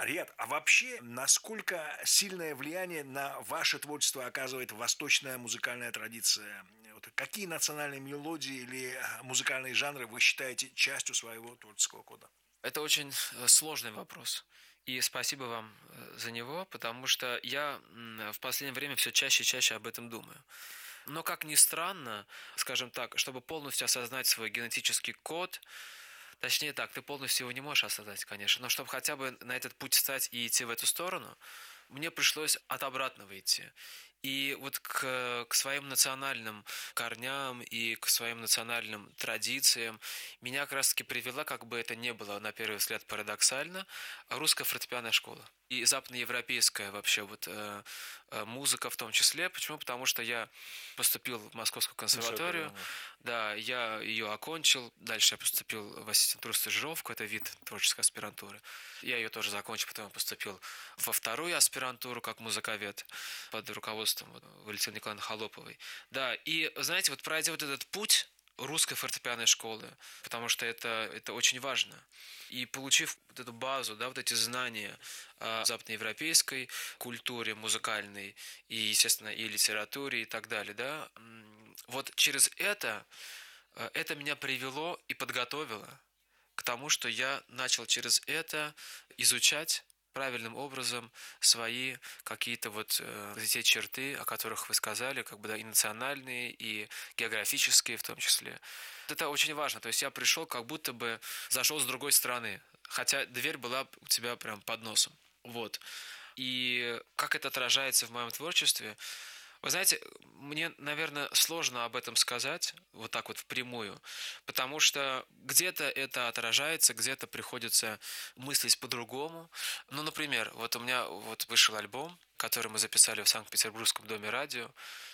Рияд, а вообще, насколько сильное влияние на ваше творчество оказывает восточная музыкальная традиция? Вот какие национальные мелодии или музыкальные жанры вы считаете частью своего творческого кода? Это очень сложный вопрос. И спасибо вам за него, потому что я в последнее время все чаще и чаще об этом думаю. Но, как ни странно, скажем так, чтобы полностью осознать свой генетический код, точнее так, ты полностью его не можешь осознать, конечно, но чтобы хотя бы на этот путь встать и идти в эту сторону, мне пришлось от обратного идти. И вот к своим национальным корням и к своим национальным традициям меня как раз-таки привела, как бы это ни было на первый взгляд парадоксально, русская фортепианная школа. И западноевропейская вообще музыка в том числе. Почему? Потому что я поступил в Московскую консерваторию, Консерватория. да, я ее окончил, дальше я поступил в ассистентуру стажировку, это вид творческой аспирантуры. Я ее тоже закончил, потом я поступил во вторую аспирантуру как музыковед под руководством Валентины Николаевны Холоповой. Да, и знаете, вот пройдя вот этот путь русской фортепианной школы, потому что это очень важно. И получив вот эту базу, да, вот эти знания о западноевропейской культуре музыкальной и, естественно, и литературе и так далее, да, вот через это меня привело и подготовило к тому, что я начал через это изучать правильным образом свои какие-то те черты, о которых вы сказали, как бы да, и национальные, и географические в том числе. Это очень важно. То есть я пришел, как будто бы зашел с другой стороны, хотя дверь была у тебя прям под носом. Вот. И как это отражается в моем творчестве? Вы знаете, мне, наверное, сложно об этом сказать, вот так вот впрямую, потому что где-то это отражается, где-то приходится мыслить по-другому. Ну, например, вот у меня вот вышел альбом, который мы записали в Санкт-Петербургском доме радио,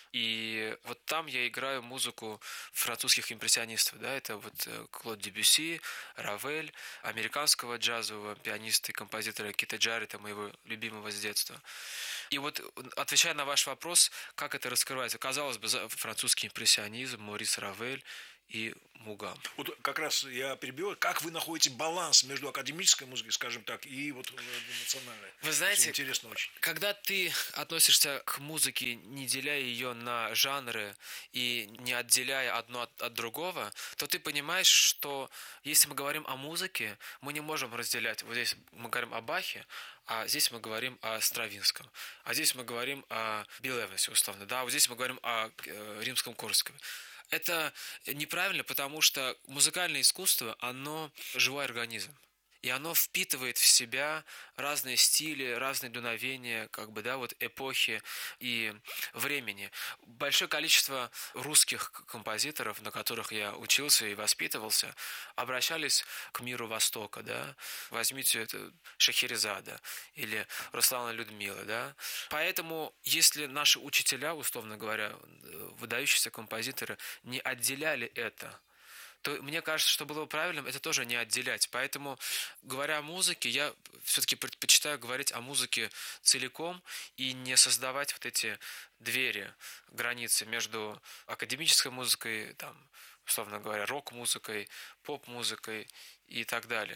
и вот там я играю музыку французских импрессионистов, да, это Клод Дебюсси, Равель, американского джазового пианиста и композитора Кита Джарета, моего любимого с детства. И вот, отвечая на ваш вопрос, как это раскрывается, казалось бы, французский импрессионизм, Морис Равель и Мугам. Вот как раз я перебил. Как вы находите баланс между академической музыкой, скажем так, и вот национальной? Вы Это знаете, интересно очень. когда ты относишься к музыке, не деляя ее на жанры и не отделяя одно от другого, то ты понимаешь, что если мы говорим о музыке, мы не можем разделять. Вот здесь мы говорим о Бахе, а здесь мы говорим о Стравинском, а здесь мы говорим о Билл Эвансе, условно, да, а вот здесь мы говорим о Римском Корсакове. Это неправильно, потому что музыкальное искусство, оно живой организм. И оно впитывает в себя разные стили, разные дуновения, как бы, да, вот эпохи и времени. Большое количество русских композиторов, на которых я учился и воспитывался, обращались к миру Востока, да. Возьмите это Шахерезада или Руслана Людмила, да. Поэтому, если наши учителя, условно говоря, выдающиеся композиторы, не отделяли это, то мне кажется, что было бы правильным это тоже не отделять. Поэтому, говоря о музыке, я все-таки предпочитаю говорить о музыке целиком и не создавать вот эти двери, границы между академической музыкой, там, условно говоря, рок-музыкой, поп-музыкой и так далее.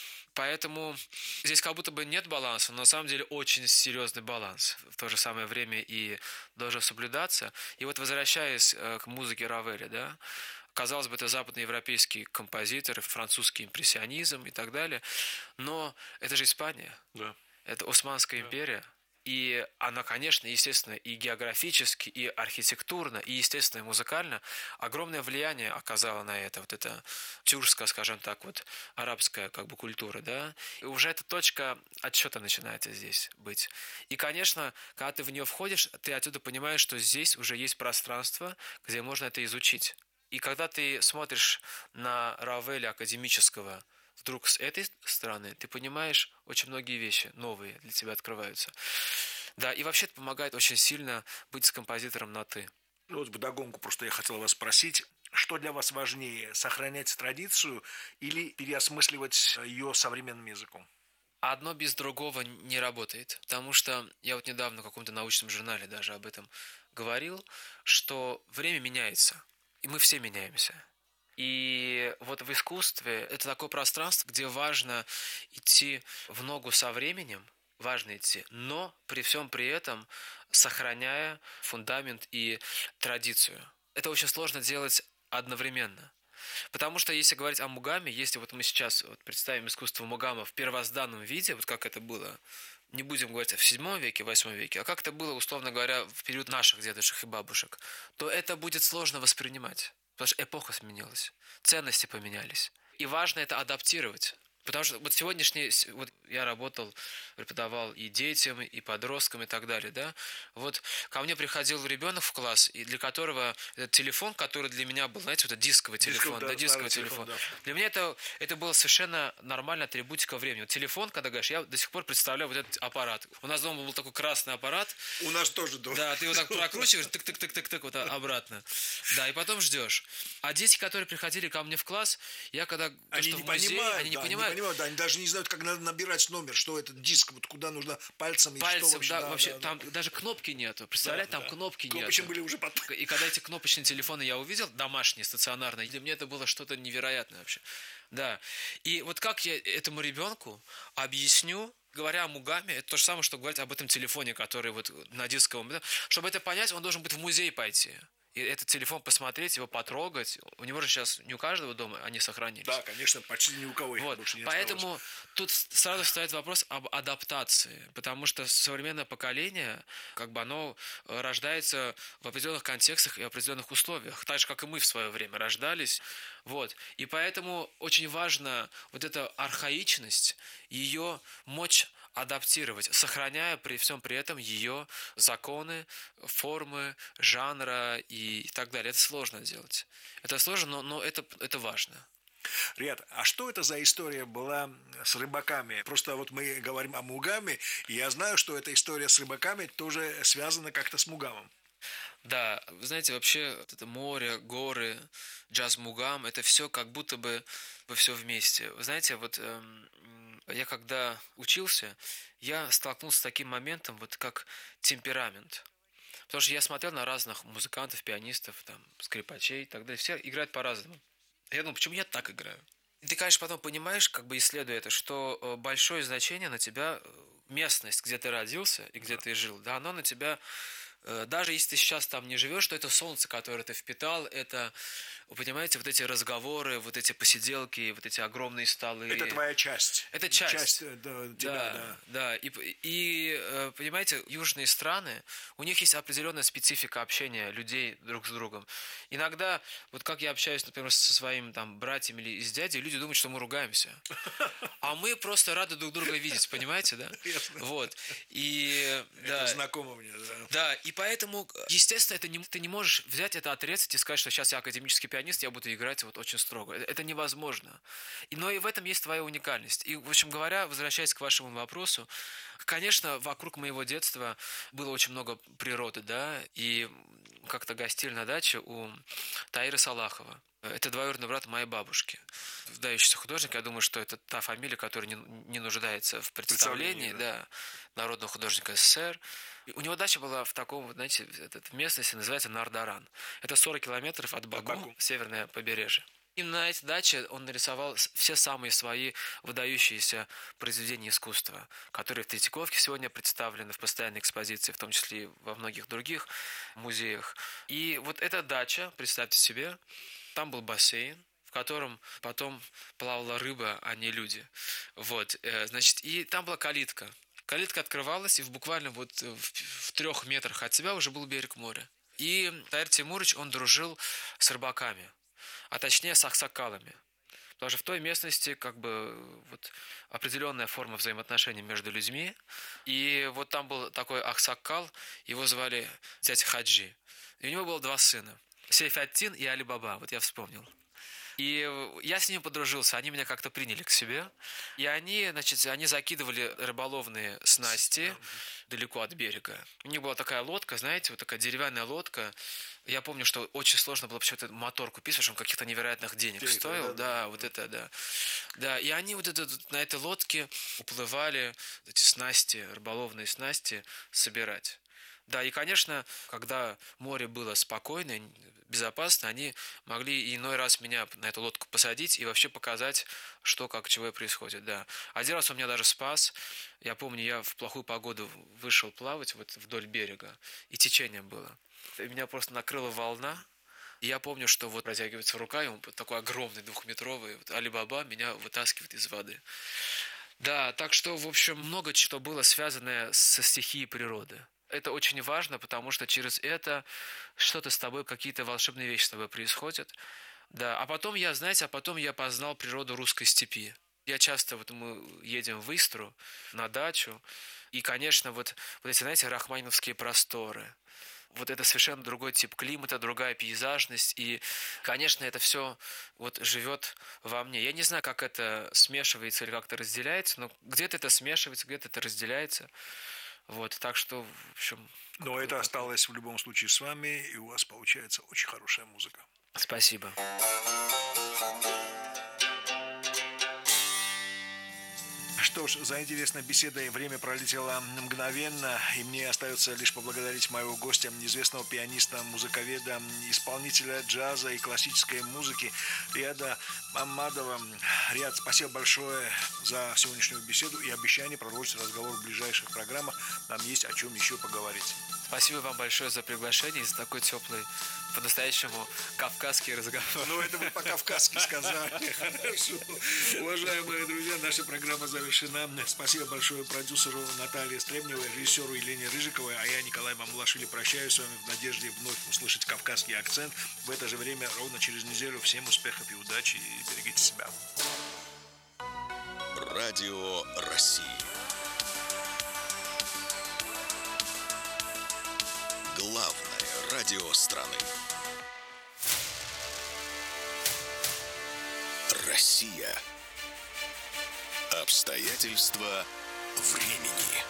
Поэтому здесь как будто бы нет баланса, но на самом деле очень серьезный баланс. В то же самое время и должен соблюдаться. И вот возвращаясь к музыке Равеля, да, казалось бы, это западноевропейский композитор, французский импрессионизм и так далее, но это же Испания, Да. это Османская Да. империя, и она, конечно, естественно, и географически, и архитектурно, и, естественно, и музыкально огромное влияние оказала на это. Вот эта тюркская, скажем так, вот арабская как бы культура, да. И уже эта точка отсчета начинает здесь быть. И, конечно, когда ты в нее входишь, ты отсюда понимаешь, что здесь уже есть пространство, где можно это изучить. И когда ты смотришь на Равеля академического вдруг с этой стороны, ты понимаешь, очень многие вещи новые для тебя открываются. Да, и вообще это помогает очень сильно быть с композитором на «ты». Ну, вот вдогонку просто я хотел вас спросить, что для вас важнее, сохранять традицию или переосмысливать ее современным языком? Одно без другого не работает, потому что я вот недавно в каком-то научном журнале даже об этом говорил, что время меняется, и мы все меняемся. И вот в искусстве это такое пространство, где важно идти в ногу со временем, важно идти, но при всем при этом сохраняя фундамент и традицию. Это очень сложно делать одновременно. Потому что если говорить о Мугаме, если вот мы сейчас вот представим искусство Мугама в первозданном виде, вот как это было, не будем говорить в VII веке, VIII веке, а как это было, условно говоря, в период наших дедушек и бабушек, то это будет сложно воспринимать. Потому что эпоха сменилась, ценности поменялись. И важно это адаптировать. Потому что вот сегодняшний, вот я работал, преподавал и детям, и подросткам, и так далее, да. Вот ко мне приходил ребенок в класс, и для которого этот телефон, который для меня был, знаете, вот этот дисковый телефон, да, дисковый телефон. Да. Для меня это было совершенно нормальная атрибутика времени. Вот телефон, когда говоришь, я до сих пор представляю вот этот аппарат. У нас дома был такой красный аппарат. У нас тоже дома. Да, ты его так прокручиваешь, тык-тык-тык-тык-тык, вот обратно. Да, и потом ждешь. А дети, которые приходили ко мне в класс, я когда... Они не понимают, они не понимают. Да, они даже не знают, как надо набирать номер, что этот диск, вот куда нужно пальцем, что вообще. Да, вообще, там даже кнопки нету, представляете, там кнопки нету. Кнопочные были уже потом. И когда эти кнопочные телефоны я увидел, домашние, стационарные, для меня это было что-то невероятное вообще. Да. И вот как я этому ребенку объясню, говоря о Мугаме, это то же самое, что говорить об этом телефоне, который вот на дисковом. Да? Чтобы это понять, он должен быть в музей пойти. И этот телефон посмотреть, его потрогать. У него же сейчас не у каждого дома они сохранились. Да, конечно, почти ни у кого их вот. больше не Поэтому осталось. тут сразу встает вопрос об адаптации. Потому что современное поколение, как бы оно рождается в определенных контекстах и определенных условиях. Так же, как и мы в свое время рождались. Вот. И поэтому очень важно вот эта архаичность, ее мочь адаптировать, сохраняя при всем при этом ее законы, формы, жанра и так далее. Это сложно делать. Это сложно, но это важно. Рияд, а что это за история была с рыбаками? Просто вот мы говорим о Мугаме, и я знаю, что эта история с рыбаками тоже связана как-то с Мугамом. Да, вы знаете, вообще это море, горы, джаз Мугам, это все как будто бы все вместе. Вы знаете, вот я когда учился, я столкнулся с таким моментом, вот как темперамент. Потому что я смотрел на разных музыкантов, пианистов, там, скрипачей и так далее. Все играют по-разному. Я думал, почему я так играю? И ты, конечно, потом понимаешь, как бы исследуя это, что большое значение на тебя, местность, где ты родился и где ты жил, да, оно на тебя... Даже если ты сейчас там не живешь, то это солнце, которое ты впитал, это, вы понимаете, вот эти разговоры, вот эти посиделки, вот эти огромные столы. Это твоя часть. Это часть тебя, да. И понимаете, южные страны, у них есть определенная специфика общения людей друг с другом. Иногда, вот как я общаюсь, например, со своими там братьями или с дядей, люди думают, что мы ругаемся. А мы просто рады друг друга видеть, понимаете, да? Вот. И, это знакомо мне, да. Да, и поэтому, естественно, ты не можешь взять это, отрезать и сказать, что сейчас я академический пианист, я буду играть вот очень строго. Это невозможно. Но и в этом есть твоя уникальность. И, в общем говоря, возвращаясь к вашему вопросу, конечно, вокруг моего детства было очень много природы, да, и как-то гостили на даче у Таира Салахова. Это двоюродный брат моей бабушки. Выдающийся художник, я думаю, что это та фамилия, которая не нуждается в представлении, да, народного художника СССР. У него дача была в таком, знаете, в местности называется Нардаран. Это 40 километров от Баку, северное побережье. И на этой даче он нарисовал все самые свои выдающиеся произведения искусства, которые в Третьяковке сегодня представлены в постоянной экспозиции, в том числе и во многих других музеях. И вот эта дача, представьте себе, там был бассейн, в котором потом плавала рыба, а не люди. Вот, значит, и там была калитка. Калитка открывалась, и буквально вот в 3 метрах от себя уже был берег моря. И Таир Тимурович, он дружил с рыбаками, а точнее с аксакалами. Потому что в той местности как бы вот определенная форма взаимоотношений между людьми. И вот там был такой аксакал, его звали дядя Хаджи. И у него было 2 сына. Сейф-ад-Дин и Али-Баба, вот я вспомнил. И я с ними подружился, они меня как-то приняли к себе. И они, значит, они закидывали рыболовные снасти далеко от берега. У них была такая лодка, знаете, вот такая деревянная лодка. Я помню, что очень сложно было почему-то мотор купить, потому что он каких-то невероятных денег стоил. Да, вот это, да. Да, и они вот на этой лодке уплывали эти снасти, рыболовные снасти собирать. Да, и, конечно, когда море было спокойно, безопасно, они могли иной раз меня на эту лодку посадить и вообще показать, что, как, чего и происходит, да. Один раз он меня даже спас. Я помню, я в плохую погоду вышел плавать вот вдоль берега, и течение было. И меня просто накрыла волна. И я помню, что вот протягивается рука, и он такой огромный, двухметровый, вот Али-Баба меня вытаскивает из воды. Да, так что, в общем, много чего было связанное со стихией природы. Это очень важно, потому что через это что-то с тобой, какие-то волшебные вещи с тобой происходят. Да, а потом я познал природу русской степи. Я часто, вот мы едем в Истру на дачу, и, конечно, вот эти, знаете, рахманиновские просторы. Вот это совершенно другой тип климата, другая пейзажность. И, конечно, это все вот живет во мне. Я не знаю, как это смешивается или как-то разделяется, но где-то это смешивается, где-то это разделяется. Вот, так что, в общем... Но это осталось в любом случае с вами, и у вас получается очень хорошая музыка. Спасибо. Что ж, за интересной беседой время пролетело мгновенно, и мне остается лишь поблагодарить моего гостя, известного пианиста, музыковеда, исполнителя джаза и классической музыки Риада Маммадова. Риад, спасибо большое за сегодняшнюю беседу и обещание продолжить разговор в ближайших программах. Нам есть о чем еще поговорить. Спасибо вам большое за приглашение и за такой теплый, по-настоящему кавказский разговор. Ну, это вы по-кавказски сказали. Хорошо. Уважаемые друзья, наша программа завершена. Спасибо большое продюсеру Наталье Стребневой, режиссеру Елене Рыжиковой, а я, Николай Мамулашвили, прощаюсь с вами в надежде вновь услышать кавказский акцент. В это же время, ровно через неделю. Всем успехов и удачи, и берегите себя. Радио России. Главное радио страны. Россия. Обстоятельства времени.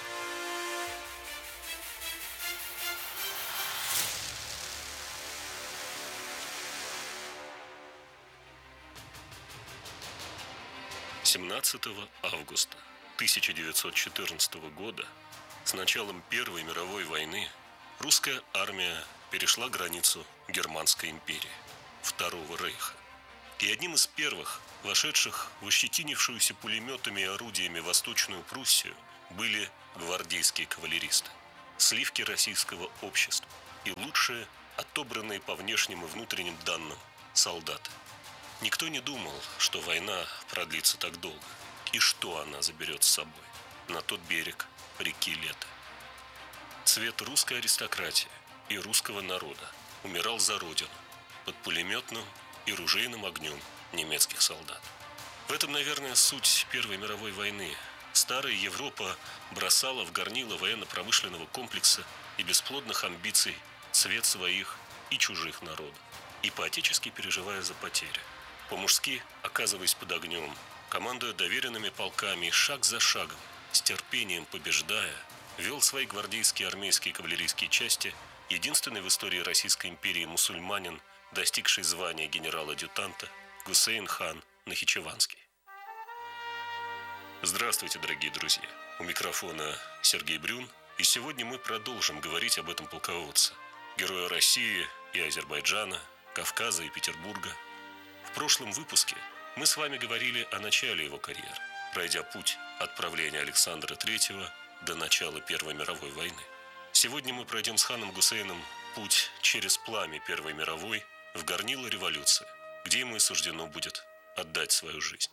Августа 1914 года, с началом Первой мировой войны, русская армия перешла границу Германской империи, Второго рейха. И одним из первых, вошедших в ощетинившуюся пулеметами и орудиями Восточную Пруссию, были гвардейские кавалеристы, сливки российского общества и лучшие, отобранные по внешним и внутренним данным, солдаты. Никто не думал, что война продлится так долго, и что она заберет с собой на тот берег реки Лета. Цвет русской аристократии и русского народа умирал за родину под пулеметным и ружейным огнем немецких солдат. В этом, наверное, суть Первой мировой войны. Старая Европа бросала в горнило военно-промышленного комплекса и бесплодных амбиций цвет своих и чужих народов, и по-отечески переживая за потери. По-мужски, оказываясь под огнем, командуя доверенными полками и шаг за шагом, с терпением побеждая, вел свои гвардейские армейские кавалерийские части единственный в истории Российской империи мусульманин, достигший звания генерала-адъютанта, Гусейн хан Нахичеванский. Здравствуйте, дорогие друзья! У микрофона Сергей Брюн, и сегодня мы продолжим говорить об этом полководце, героя России и Азербайджана, Кавказа и Петербурга. В прошлом выпуске мы с вами говорили о начале его карьеры, пройдя путь от правления Александра III до начала Первой мировой войны. Сегодня мы пройдем с ханом Гусейном путь через пламя Первой мировой в горнило революции, где ему и суждено будет отдать свою жизнь.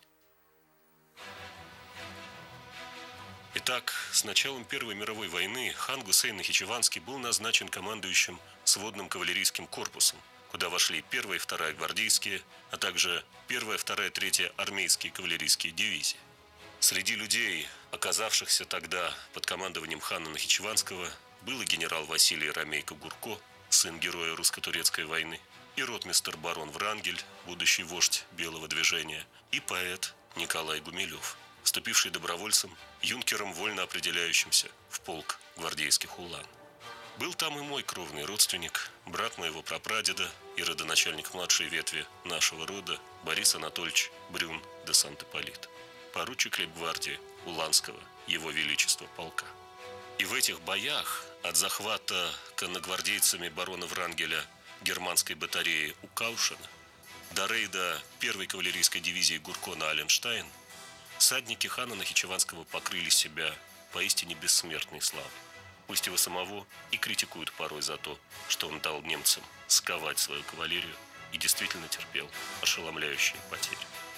Итак, с началом Первой мировой войны хан Гусейн Нахичеванский был назначен командующим сводным кавалерийским корпусом, куда вошли 1-я и 2-я гвардейские, а также 1-я, 2-я, 3-я армейские кавалерийские дивизии. Среди людей, оказавшихся тогда под командованием хана Нахичеванского, был и генерал Василий Ромейко-Гурко, сын героя русско-турецкой войны, и ротмистр барон Врангель, будущий вождь Белого движения, и поэт Николай Гумилев, вступивший добровольцем, юнкером, вольно определяющимся в полк гвардейских улан. Был там и мой кровный родственник, брат моего прапрадеда и родоначальник младшей ветви нашего рода Борис Анатольевич Брюн де Сант-Ипполит, поручик лейб-гвардии Уланского Его Величества полка. И в этих боях от захвата конногвардейцами барона Врангеля германской батареи у Каушена до рейда первой кавалерийской дивизии Гуркона Аленштайн всадники хана Нахичеванского покрыли себя поистине бессмертной славой. Пусть его самого и критикуют порой за то, что он дал немцам сковать свою кавалерию и действительно терпел ошеломляющие потери.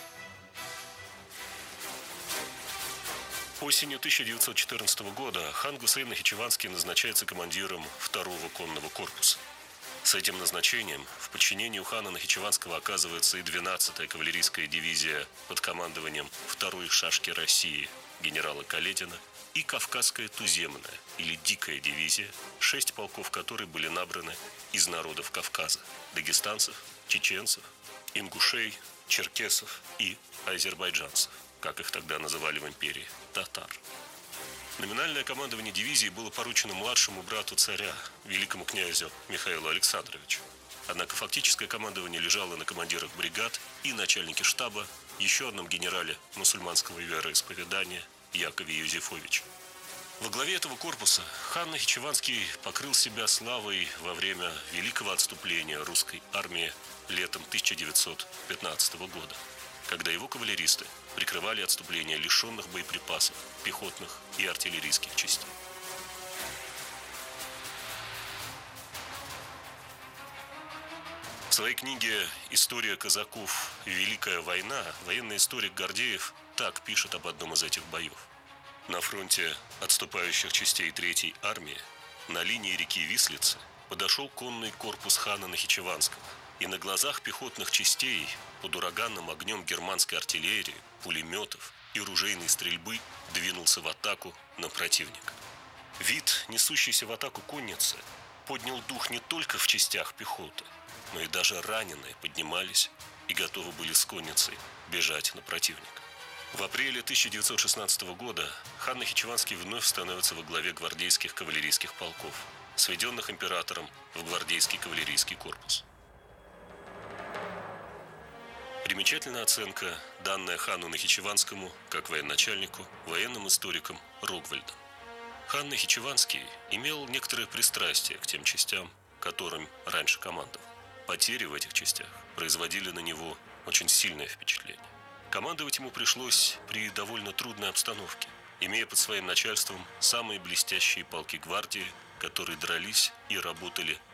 Осенью 1914 года хан Гусейн Нахичеванский назначается командиром 2-го конного корпуса. С этим назначением в подчинении у хана Нахичеванского оказывается и 12-я кавалерийская дивизия под командованием 2-й шашки России генерала Каледина и Кавказская туземная или дикая дивизия, 6 полков которой были набраны из народов Кавказа – дагестанцев, чеченцев, ингушей, черкесов и азербайджанцев, как их тогда называли в империи, татар. Номинальное командование дивизии было поручено младшему брату царя, великому князю Михаилу Александровичу. Однако фактическое командование лежало на командирах бригад и начальнике штаба, еще одном генерале мусульманского вероисповедания Якове Юзефовиче. Во главе этого корпуса хан Нахичеванский покрыл себя славой во время великого отступления русской армии летом 1915 года, когда его кавалеристы прикрывали отступление лишенных боеприпасов, пехотных и артиллерийских частей. В своей книге «История казаков. Великая война» военный историк Гордеев так пишет об одном из этих боев. На фронте отступающих частей 3-й армии на линии реки Вислицы подошел конный корпус хана Нахичеванского, и на глазах пехотных частей под ураганным огнем германской артиллерии, пулеметов и ружейной стрельбы двинулся в атаку на противника. Вид несущейся в атаку конницы поднял дух не только в частях пехоты, но и даже раненые поднимались и готовы были с конницей бежать на противника. В апреле 1916 года хан Нахичеванский вновь становится во главе гвардейских кавалерийских полков, сведенных императором в гвардейский кавалерийский корпус. Примечательна оценка, данная хану Нахичеванскому, как военачальнику, военным историком Рогвальдом. Хан Нахичеванский имел некоторое пристрастие к тем частям, которым раньше командовал. Потери в этих частях производили на него очень сильное впечатление. Командовать ему пришлось при довольно трудной обстановке, имея под своим начальством самые блестящие полки гвардии, которые дрались и работали